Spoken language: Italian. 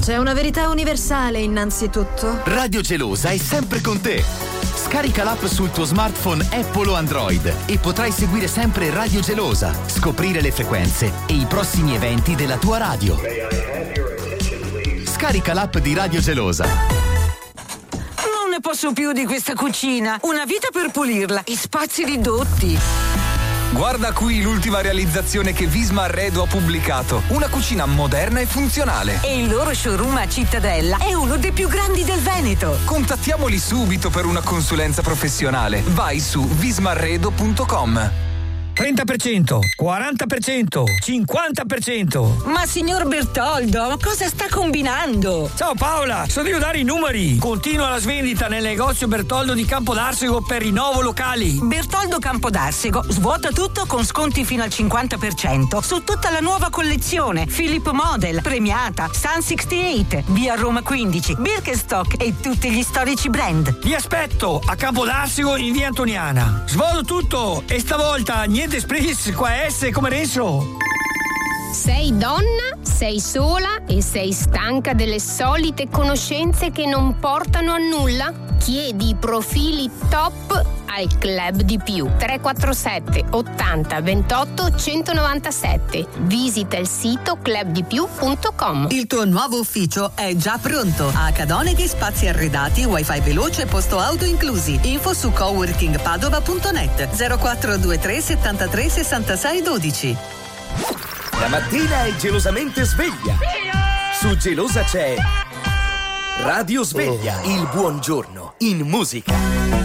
C'è una verità universale innanzitutto. Radio Gelosa è sempre con te. Scarica l'app sul tuo smartphone Apple o Android e potrai seguire sempre Radio Gelosa, scoprire le frequenze e i prossimi eventi della tua radio. Scarica l'app di Radio Gelosa. Non ne posso più di questa cucina. Una vita per pulirla e spazi ridotti. Guarda qui l'ultima realizzazione che Visma Arredo ha pubblicato. Una cucina moderna e funzionale. E il loro showroom a Cittadella è uno dei più grandi del Veneto. Contattiamoli subito per una consulenza professionale. Vai su vismarredo.com. 30%, 40%, 50%. Ma signor Bertoldo, cosa sta combinando? Ciao Paola, sono io a dare i numeri. Continua la svendita nel negozio Bertoldo di Campodarsego per rinnovo locali. Bertoldo Campodarsego svuota tutto con sconti fino al 50% su tutta la nuova collezione Philip Model, Premiata, Sun 68, Via Roma 15, Birkenstock e tutti gli storici brand. Vi aspetto a Campodarsego in via Antoniana. Svodo tutto e stavolta niente spritz, qua S come Renzo. Sei donna, sei sola e sei stanca delle solite conoscenze che non portano a nulla? Chiedi i profili top al Club di Più. 347 80 28 197. Visita il sito clubdipiù.com. Il tuo nuovo ufficio è già pronto. A Cadoneghi spazi arredati, wifi veloce e posto auto inclusi. Info su coworkingpadova.net. 0423 73 66 12. La mattina è gelosamente sveglia. Su Gelosa c'è Radio Sveglia, il buongiorno in musica.